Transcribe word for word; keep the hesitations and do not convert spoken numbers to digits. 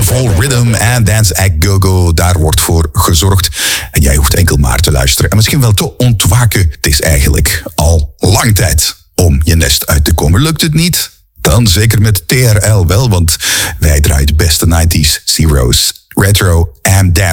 Soulful Rhythm and Dance at Go-Go. Daar wordt voor gezorgd. En jij hoeft enkel maar te luisteren. En misschien wel te ontwaken. Het is eigenlijk al lang tijd om je nest uit te komen. Lukt het niet? Dan zeker met T R L wel, want wij draaien de beste nineties, zeros, retro en dance.